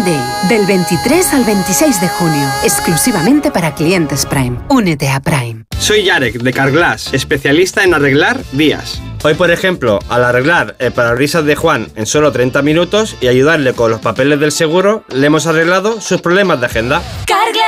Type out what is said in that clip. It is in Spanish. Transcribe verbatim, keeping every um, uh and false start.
Day, del veintitrés al veintiséis de junio, exclusivamente para clientes Prime. Únete a Prime. Soy Yarek, de Carglass, especialista en arreglar vías. Hoy, por ejemplo, al arreglar el parabrisas de Juan en solo treinta minutos y ayudarle con los papeles del seguro, le hemos arreglado sus problemas de agenda. Carglass